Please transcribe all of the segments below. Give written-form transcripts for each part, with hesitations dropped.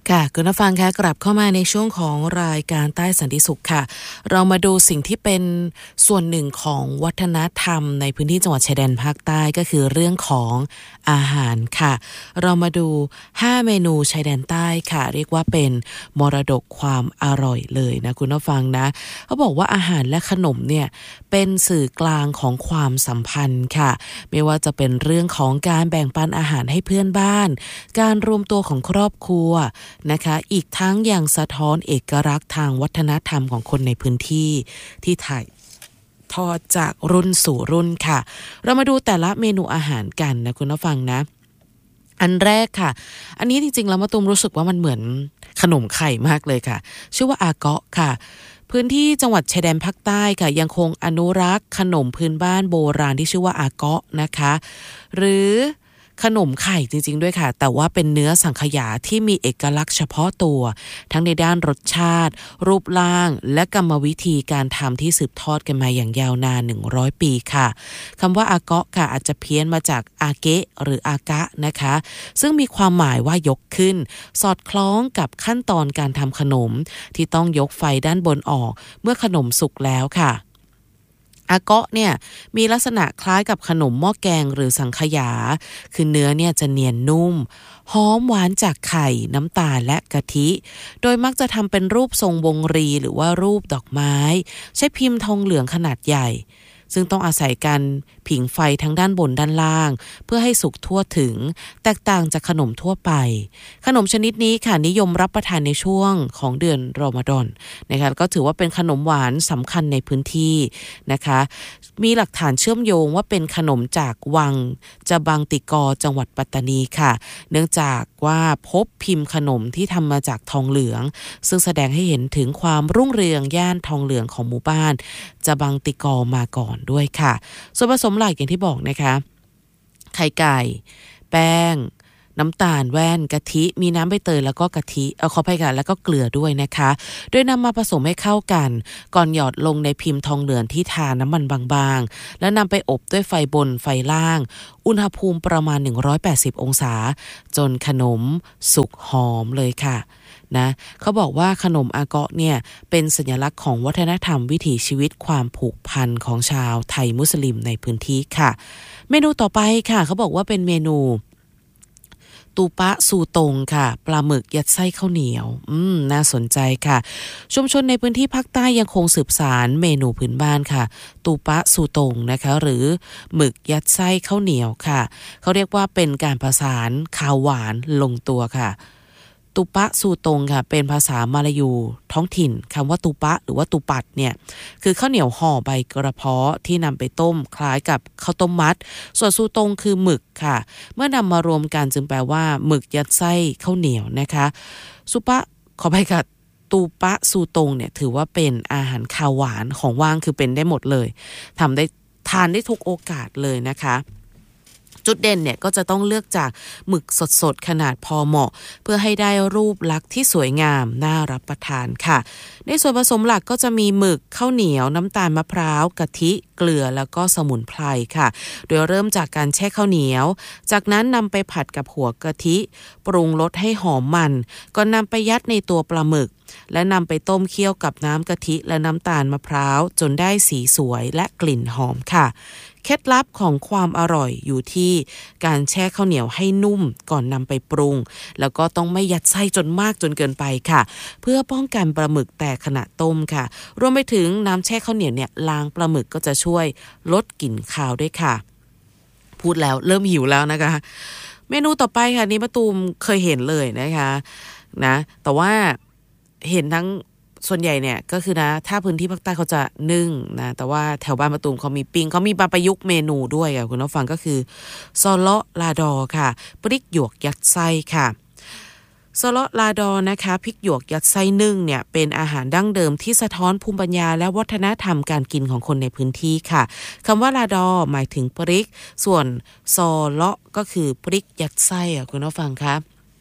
ค่ะคุณผู้ฟังคะกลับเข้ามาในช่วงของรายการใต้สันติสุขค่ะเรามาดูสิ่งที่เป็นส่วนหนึ่งของวัฒนธรรมในพื้นที่จังหวัดชายแดนภาคใต้ก็คือเรื่องของอาหารค่ะเรามาดู5เมนูชายแดนใต้ค่ะเรียกว่าเป็นมรดกความอร่อยเลยนะคุณผู้ฟังนะเขาบอกว่าอาหารและขนมเนี่ยเป็นสื่อกลางของความสัมพันธ์ค่ะไม่ว่าจะเป็นเรื่องของการแบ่งปันอาหารให้เพื่อนบ้านการรวมตัวของครอบครัวนะคะอีกทั้งยังสะท้อนเอกลักษณ์ทางวัฒนธรรมของคนในพื้นที่ที่ถ่ายทอดจากรุ่นสู่รุ่นค่ะเรามาดูแต่ละเมนูอาหารกันนะคุณผู้ฟังนะอันแรกค่ะอันนี้จริงๆแล้วมะตูมรู้สึกว่ามันเหมือนขนมไข่มากเลยค่ะชื่อว่าอาเกาะค่ะพื้นที่จังหวัดชายแดนภาคใต้ค่ะยังคงอนุรักษ์ขนมพื้นบ้านโบราณที่ชื่อว่าอาเกาะนะคะหรือขนมไข่จริงๆด้วยค่ะแต่ว่าเป็นเนื้อสังขยาที่มีเอกลักษณ์เฉพาะตัวทั้งในด้านรสชาติรูปร่างและกรรมวิธีการทำที่สืบทอดกันมาอย่างยาวนาน100ปีค่ะคำว่าอาเกาะค่ะอาจจะเพี้ยนมาจากอาเกะหรืออากะนะคะซึ่งมีความหมายว่ายกขึ้นสอดคล้องกับขั้นตอนการทำขนมที่ต้องยกไฟด้านบนออกเมื่อขนมสุกแล้วค่ะอาเกาะเนี่ยมีลักษณะคล้ายกับขนมหม้อแกงหรือสังขยาคือเนื้อเนี่ยจะเนียนนุ่มหอมหวานจากไข่น้ำตาลและกะทิโดยมักจะทำเป็นรูปทรงวงรีหรือว่ารูปดอกไม้ใช้พิมพ์ทองเหลืองขนาดใหญ่ซึ่งต้องอาศัยการผิงไฟทั้งด้านบนด้านล่างเพื่อให้สุกทั่วถึงแตกต่างจากขนมทั่วไปขนมชนิดนี้ค่ะนิยมรับประทานในช่วงของเดือนรอมฎอนนะคะก็ถือว่าเป็นขนมหวานสำคัญในพื้นที่นะคะมีหลักฐานเชื่อมโยงว่าเป็นขนมจากวังจะบังติกอจังหวัดปัตตานีค่ะเนื่องจากว่าพบพิมพ์ขนมที่ทำมาจากทองเหลืองซึ่งแสดงให้เห็นถึงความรุ่งเรืองย่านทองเหลืองของหมู่บ้านจะบังติกอมาก่อนด้วยค่ะส่วนผสมหลักอย่างที่บอกนะคะไข่ไก่แป้งน้ำตาลแว่นกะทิมีน้ำใบเตยแล้วก็กะทิขออภัยค่ะแล้วก็เกลือด้วยนะคะโดยนำมาผสมให้เข้ากันก่อนหยอดลงในพิมพ์ทองเหลืองที่ทาน้ำมันบางๆแล้วนำไปอบด้วยไฟบนไฟล่างอุณหภูมิประมาณ180องศาจนขนมสุกหอมเลยค่ะนะเขาบอกว่าขนมอาเกาะเนี่ยเป็นสัญลักษณ์ของวัฒนธรรมวิถีชีวิตความผูกพันของชาวไทยมุสลิมในพื้นที่ค่ะเมนูต่อไปค่ะเขาบอกว่าเป็นเมนูตูปะซูตงค่ะปลาหมึกยัดไส้ข้าวเหนียวน่าสนใจค่ะชุมชนในพื้นที่ภาคใต้ยังคงสืบสานเมนูพื้นบ้านค่ะตูปะซูตงนะคะหรือหมึกยัดไส้ข้าวเหนียวค่ะเขาเรียกว่าเป็นการผสานข้าวหวานลงตัวค่ะตุปะซูตงค่ะเป็นภาษามาลายูท้องถิ่นคำว่าตุปะหรือว่าตุปัดเนี่ยคือข้าวเหนียวห่อใบกระเพาะที่นำไปต้มคล้ายกับข้าวต้มมัดส่วนซูตงคือหมึกค่ะเมื่อนำมารวมกันจึงแปลว่าหมึกยัดไส้ข้าวเหนียวนะคะซุปะขอไปค่ะตูปะซูตงเนี่ยถือว่าเป็นอาหารคาวหวานของว่างคือเป็นได้หมดเลยทำได้ทานได้ทุกโอกาสเลยนะคะจุดเด่นเนี่ยก็จะต้องเลือกจากหมึกสดๆขนาดพอเหมาะเพื่อให้ได้รูปลักษณ์ที่สวยงามน่ารับประทานค่ะในส่วนผสมหลักก็จะมีหมึกข้าวเหนียวน้ำตาลมะพร้าวกะทิเกลือแล้วก็สมุนไพรค่ะโดยเริ่มจากการแช่ข้าวเหนียวจากนั้นนำไปผัดกับหัวกะทิปรุงรสให้หอมมันก่อนนำไปยัดในตัวปลาหมึกและนำไปต้มเคี่ยวกับน้ำกะทิและน้ำตาลมะพร้าวจนได้สีสวยและกลิ่นหอมค่ะเคล็ดลับของความอร่อยอยู่ที่การแช่ข้าวเหนียวให้นุ่มก่อนนำไปปรุงแล้วก็ต้องไม่ยัดไส้จนมากจนเกินไปค่ะเพื่อป้องกันปลาหมึกแตกขณะต้มค่ะรวมไปถึงน้ำแช่ข้าวเหนียวเนี่ยล้างปลาหมึกก็จะช่วยลดกลิ่นคาวด้วยค่ะพูดแล้วเริ่มหิวแล้วนะคะเมนูต่อไปค่ะนี่มะตูมเคยเห็นเลยนะคะนะแต่ว่าเห็นทั้งส่วนใหญ่เนี่ยก็คือนะถ้าพื้นที่ภาคใต้เขาจะนึ่งนะแต่ว่าแถวบ้านมะตูมเขามีปิ้งเขามีมาประยุกต์เมนูด้วยค่ะคุณผู้ฟังก็คือซอเลาะลาดอค่ะพริกหยวกยัดไส้ค่ะซอเลาะลาดอนะคะพริกหยวกยัดไส้นึ่งเนี่ยเป็นอาหารดั้งเดิมที่สะท้อนภูมิปัญญาและวัฒนธรรมการกินของคนในพื้นที่ค่ะคำว่าลาดอหมายถึงพริกส่วนซอเลาะก็คือพริกยัดไส้คุณผู้ฟังคะ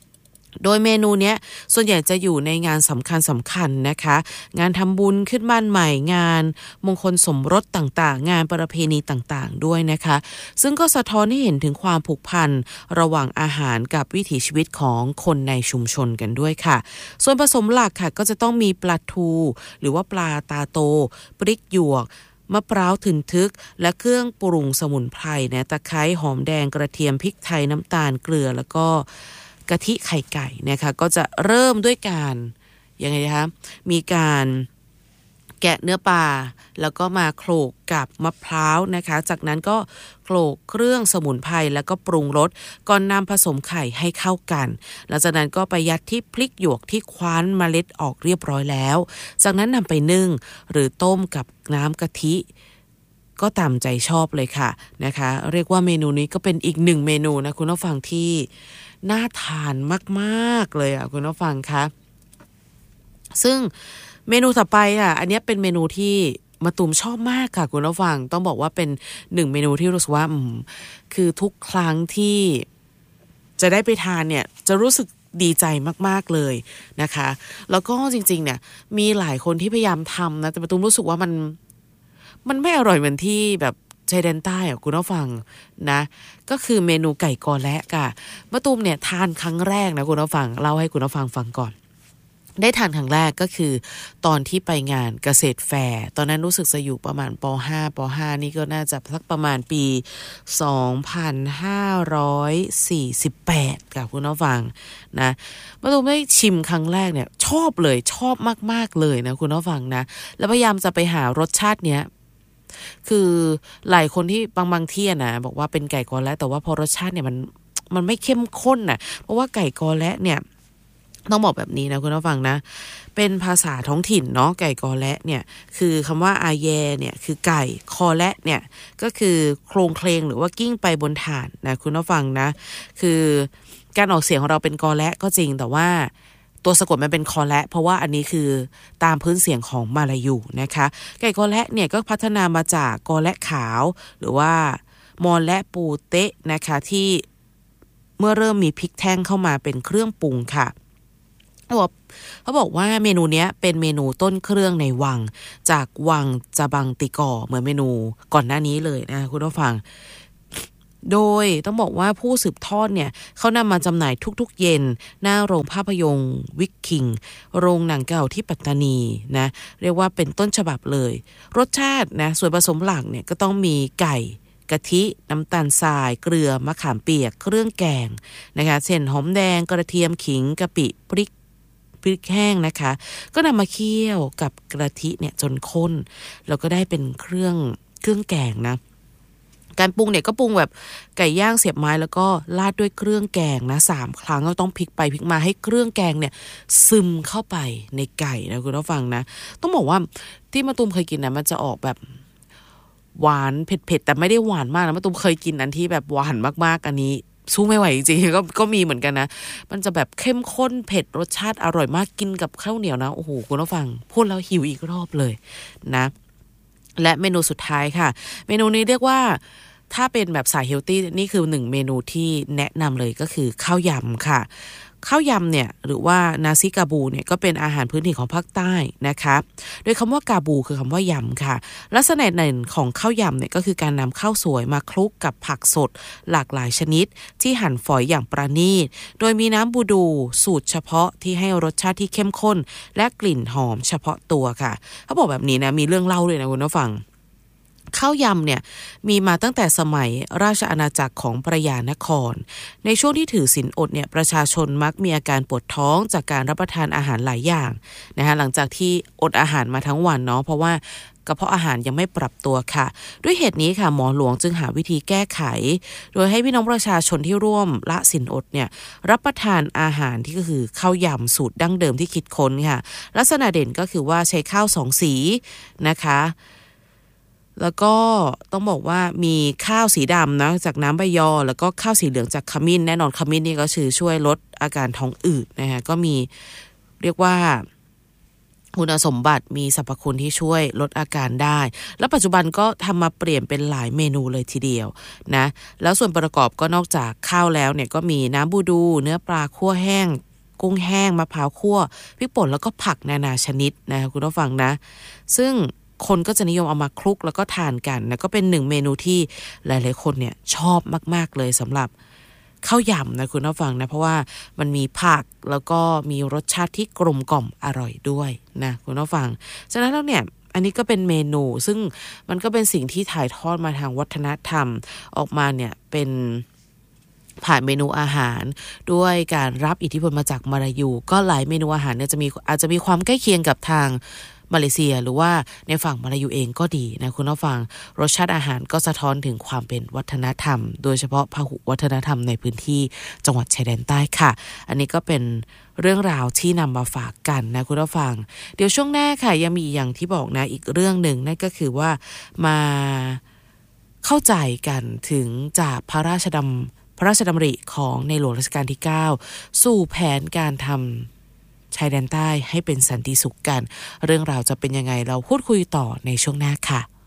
โดยเมนูเนี้ยส่วนใหญ่จะอยู่ในงานสำคัญนะคะงานทำบุญขึ้นบ้านใหม่งานมงคลสมรสต่างๆงานประเพณีต่างๆด้วยนะคะซึ่งก็สะท้อนให้เห็นถึงความผูกพันระหว่างอาหารกับวิถีชีวิตของคนในชุมชนกันด้วยค่ะส่วนผสมหลักค่ะก็จะต้องมีปลาทูหรือว่าปลาตาโตพริกหยวกมะพร้าวถึนทึกและเครื่องปรุงสมุนไพรนะตะไคร้หอมแดงกระเทียมพริกไทยน้ำตาลเกลือแล้วก็กะทิไข่ไก่นะคะก็จะเริ่มด้วยการยังไงนะคะมีการแกะเนื้อปลาแล้วก็มาโขลกกับมะพร้าวนะคะจากนั้นก็โขลกเครื่องสมุนไพรแล้วก็ปรุงรสก่อนนำผสมไข่ให้เข้ากันหลังจากนั้นก็ไปยัดที่พริกหยวกที่คว้านเมล็ดออกเรียบร้อยแล้วจากนั้นนำไปนึ่งหรือต้มกับน้ำกะทิก็ตามใจชอบเลยค่ะนะคะเรียกว่าเมนูนี้ก็เป็นอีกหนึ่งเมนูนะคุณผู้ฟังที่น่าทานมากๆเลยอ่ะคุณผู้ฟังคะซึ่งเมนูต่อไปอ่ะอันนี้เป็นเมนูที่มะตูมชอบมากค่ะคุณผู้ฟังต้องบอกว่าเป็นหนึ่งเมนูที่รู้สึกว่าคือทุกครั้งที่จะได้ไปทานเนี่ยจะรู้สึกดีใจมากๆเลยนะคะแล้วก็จริงๆเนี่ยมีหลายคนที่พยายามทำนะแต่มะตูมรู้สึกว่ามันไม่อร่อยเหมือนที่แบบชายแดนใต้คุณผู้ฟังนะก็คือเมนูไก่กอและค่ะมะตูมเนี่ยทานครั้งแรกนะคุณผู้ฟังเล่าให้คุณผู้ฟังฟังก่อนได้ทานครั้งแรกก็คือตอนที่ไปงานเกษตรแฟร์ตอนนั้นรู้สึกจะอยู่ประมาณป.5 นี่ก็น่าจะสักประมาณปี2548ค่ะคุณผู้ฟังนะมะตูมได้ชิมครั้งแรกเนี่ยชอบเลยชอบมากๆเลยนะคุณผู้ฟังนะแล้วพยายามจะไปหารสชาติเนี้ยคือหลายคนที่บางที่นะบอกว่าเป็นไก่กอและแต่ว่าพอรสชาติเนี่ยมันไม่เข้มข้นน่ะเพราะว่าไก่กอและเนี่ยต้องบอกแบบนี้นะคุณผู้ฟังนะเป็นภาษาท้องถิ่นเนาะไก่กอและเนี่ยคือคำว่าอาแยเนี่ยคือไก่คอและเนี่ยก็คือโครงเคลงหรือว่ากิ้งไปบนถ่านนะคุณผู้ฟังนะคือการออกเสียงของเราเป็นกอและก็จริงแต่ว่าตัวสะกดมันเป็นคอและเพราะว่าอันนี้คือตามพื้นเสียงของมาลายูนะคะไก่กอและเนี่ยก็พัฒนามาจากกอและขาวหรือว่ามอและปูเตะนะคะที่เมื่อเริ่มมีพริกแท่งเข้ามาเป็นเครื่องปรุงค่ะเขาบอกว่าเมนูนี้เป็นเมนูต้นเครื่องในวังจากวังจาบังติกอเหมือนเมนูก่อนหน้านี้เลยนะคุณผู้ฟังโดยต้องบอกว่าผู้สืบทอดเนี่ยเขานำมาจำหน่ายทุกๆเย็นหน้าโรงภาพยนตร์วิกคิงโรงหนังเก่าที่ปัตตานีนะเรียกว่าเป็นต้นฉบับเลยรสชาตินะส่วนผสมหลักเนี่ยก็ต้องมีไก่กะทิน้ำตาลทรายเกลือมะขามเปียกเครื่องแกงนะคะเช่นหอมแดงกระเทียมขิงกะปิพริกแห้งนะคะก็นำมาเคี่ยวกับกะทิเนี่ยจนข้นแล้วก็ได้เป็นเครื่องแกงนะการปรุงเนี่ยก็ปรุงแบบไก่ย่างเสียบไม้แล้วก็ราดด้วยเครื่องแกงนะ3 ครั้งก็ต้องพลิกไปพลิกมาให้เครื่องแกงเนี่ยซึมเข้าไปในไก่นะคุณผู้ฟังนะต้องบอกว่าที่มะตูมเคยกินนะมันจะออกแบบหวานเผ็ดแต่ไม่ได้หวานมากนะมะตูมเคยกินอันที่แบบหวานมากๆอันนี้สู้ไม่ไหวจริงๆก็มีเหมือนกันนะมันจะแบบเข้มข้นเผ็ดรสชาติอร่อยมากกินกับข้าวเหนียวนะโอ้โหคุณผู้ฟังพูดแล้วหิวอีกรอบเลยนะและเมนูสุดท้ายค่ะเมนูนี้เรียกว่าถ้าเป็นแบบสายเฮลตี้นี่คือ1เมนูที่แนะนำเลยก็คือข้าวยำค่ะข้าวยำเนี่ยหรือว่านาซิกาบูเนี่ยก็เป็นอาหารพื้นถิ่นของภาคใต้นะคะโดยคำว่ากาบูคือคำว่ายำค่ะลักษณะเด่นของข้าวยำเนี่ยก็คือการนำข้าวสวยมาคลุกกับผักสดหลากหลายชนิดที่หั่นฝอยอย่างประณีตโดยมีน้ำบูดูสูตรเฉพาะที่ให้รสชาติที่เข้มข้นและกลิ่นหอมเฉพาะตัวค่ะเขาบอกแบบนี้นะมีเรื่องเล่าเลยนะคุณผู้ฟังข้าวยำเนี่ยมีมาตั้งแต่สมัยราชอาณาจักรของพระยานครในช่วงที่ถือศีลอดเนี่ยประชาชนมักมีอาการปวดท้องจากการรับประทานอาหารหลายอย่างนะคะหลังจากที่อดอาหารมาทั้งวันเนาะเพราะว่ากระเพาะอาหารยังไม่ปรับตัวค่ะด้วยเหตุนี้ค่ะหมอหลวงจึงหาวิธีแก้ไขโดยให้พี่น้องประชาชนที่ร่วมละศีลอดเนี่ยรับประทานอาหารที่ก็คือข้าวยำสูตรดั้งเดิมที่คิดค้นค่ะลักษณะเด่นก็คือว่าใช้ข้าว2 สีนะคะแล้วก็ต้องบอกว่ามีข้าวสีดำนะจากน้ำใบยอแล้วก็ข้าวสีเหลืองจากขมิ้นแน่นอนขมิ้นนี่ก็คือช่วยลดอาการท้องอืดนะคะก็มีเรียกว่าคุณสมบัติมีสรรพคุณที่ช่วยลดอาการได้แล้วปัจจุบันก็ทำมาเปลี่ยนเป็นหลายเมนูเลยทีเดียวนะแล้วส่วนประกอบก็นอกจากข้าวแล้วเนี่ยก็มีน้ำบูดูเนื้อปลาคั่วแห้งกุ้งแห้งมะพร้าวคั่วพริกป่นแล้วก็ผักนานาชนิดนะคุณผู้ฟังนะซึ่งคนก็จะนิยมเอามาคลุกแล้วก็ทานกันนะก็เป็นหนึ่งเมนูที่หลายๆคนเนี่ยชอบมากๆเลยสำหรับข้าวยำนะคุณผู้ฟังนะเพราะว่ามันมีผักแล้วก็มีรสชาติที่กลมกล่อมอร่อยด้วยนะคุณผู้ฟังฉะนั้นแล้วเนี่ยอันนี้ก็เป็นเมนูซึ่งมันก็เป็นสิ่งที่ถ่ายทอดมาทางวัฒนธรรมออกมาเนี่ยเป็นผ่านเมนูอาหารด้วยการรับอิทธิพลมาจากมาลายูก็หลายเมนูอาหารเนี่ยอาจจะมีความใกล้เคียงกับทางมาเลเซียหรือว่าในฝั่งมาลายูเองก็ดีนะคุณผู้ฟังรสชาติอาหารก็สะท้อนถึงความเป็นวัฒนธรรมโดยเฉพาะพหุวัฒนธรรมในพื้นที่จังหวัดชายแดนใต้ค่ะอันนี้ก็เป็นเรื่องราวที่นำมาฝากกันนะคุณผู้ฟังเดี๋ยวช่วงหน้าค่ะยังมีอย่างที่บอกนะอีกเรื่องหนึ่งนั่นก็คือว่ามาเข้าใจกันถึงจากพระราชดำริของในหลวงรัชกาลที่9สู่แผนการทำชายแดนใต้ให้เป็นสันติสุขกันเรื่องราวจะเป็นยังไงเราพูดคุยต่อในช่วงหน้าค่ะ